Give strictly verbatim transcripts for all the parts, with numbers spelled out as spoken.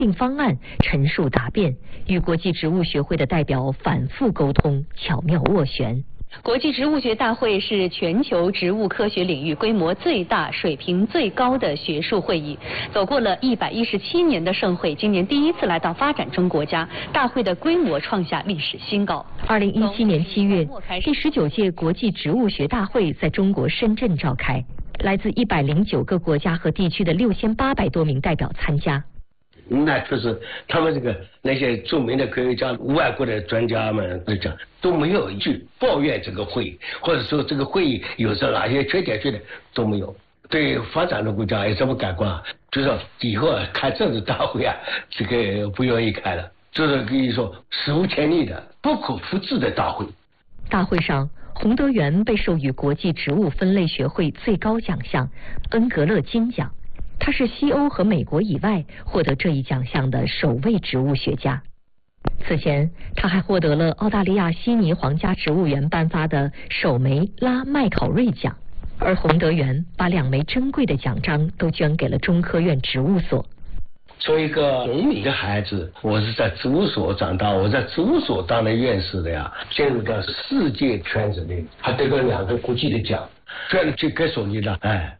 定方案陈述答辩，与国际植物学会的代表反复沟通，巧妙斡旋。国际植物学大会是全球植物科学领域规模最大、水平最高的学术会议。走过了一百一十七年的盛会，今年第一次来到发展中国家，大会的规模创下历史新高。二零一七年七月，第十九届国际植物学大会在中国深圳召开，来自一百零九个国家和地区的六千八百多名代表参加。 那就是他们这个那些著名的科学家、外国的专家们都讲，都没有一句抱怨这个会议，或者说这个会议有着哪些缺点、缺点都没有。对发展的国家有什么感官？就是以后开这种大会啊，这个不愿意开了，就是可以说史无前例的、不可复制的大会。 大会上，洪德元被授予国际植物分类学会最高奖项恩格勒金奖。他是西欧和美国以外获得这一奖项的首位植物学家。此前，他还获得了澳大利亚悉尼皇家植物园颁发的首枚拉麦考瑞奖，而洪德元把两枚珍贵的奖章都捐给了中科院植物所。 作为一个农民的孩子，我是在植物所长大，我在植物所当的院士的呀，进入到世界圈子里，还得了两个国际的奖，这样就该说你了，哎。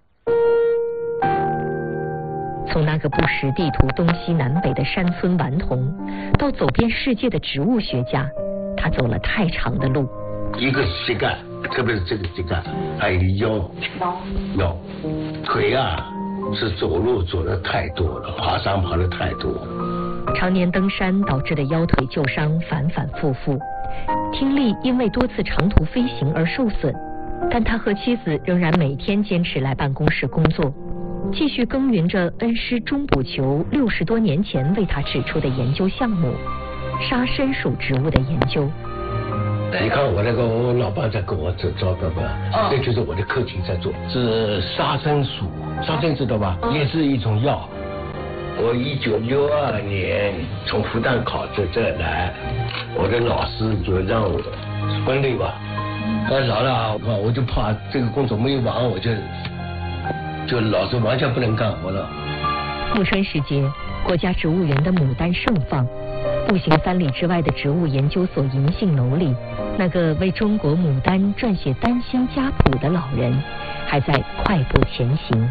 从那个不识地图东西南北的山村顽童，到走遍世界的植物学家，他走了太长的路。 一个膝盖，特别是这个膝盖，还有腰，腰，腿啊是走路走的太多了，爬山爬的太多。 常年登山导致的腰腿旧伤反反复复，听力因为多次长途飞行而受损，但他和妻子仍然每天坚持来办公室工作。继续耕耘着恩师中卜求六十多年前为他指出的研究项目——沙参属植物的研究。 你看我那个我老爸在跟我这照片吧，这就是我的课题在做，是沙参属，沙参知道吧？也是一种药。我一九六二年从复旦考这这来，我的老师就让我分类吧，干啥了？我就怕这个工作没有完，我就。就老师完全不能干活了。 暮春时节，国家植物园的牡丹盛放，步行三里之外的植物研究所银杏楼里，那个为中国牡丹撰写丹心家谱的老人，还在快步前行。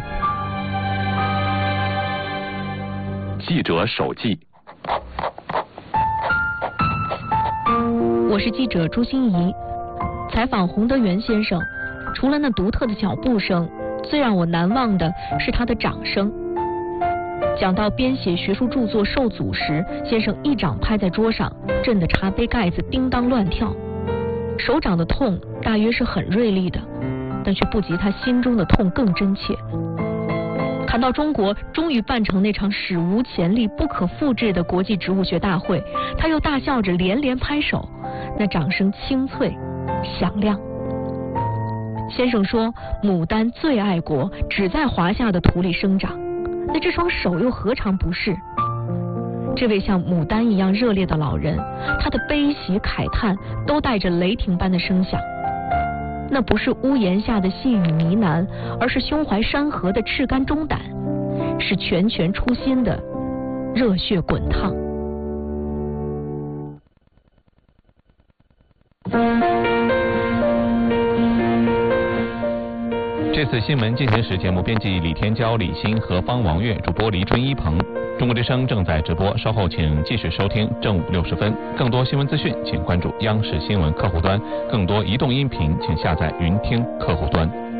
记者手记。 我是记者朱欣怡，采访洪德元先生，除了那独特的脚步声，最让我难忘的是他的掌声。讲到编写学术著作受阻时，先生一掌拍在桌上，震得茶杯盖子叮当乱跳。手掌的痛大约是很锐利的，但却不及他心中的痛更真切。谈到中国终于办成那场史无前例、不可复制的国际植物学大会，他又大笑着连连拍手，那掌声清脆响亮。先生说，牡丹最爱国，只在华夏的土里生长，那这双手又何尝不是？这位像牡丹一样热烈的老人，他的悲喜慨叹都带着雷霆般的声响。那不是屋檐下的细语呢喃，而是胸怀山河的赤肝忠胆，是拳拳出心的热血滚烫。 这次新闻进行时节目编辑李天骄、李欣和方王月，主播黎春一鹏。中国之声正在直播，稍后请继续收听正午六十分。更多新闻资讯，请关注央视新闻客户端；更多移动音频，请下载云听客户端。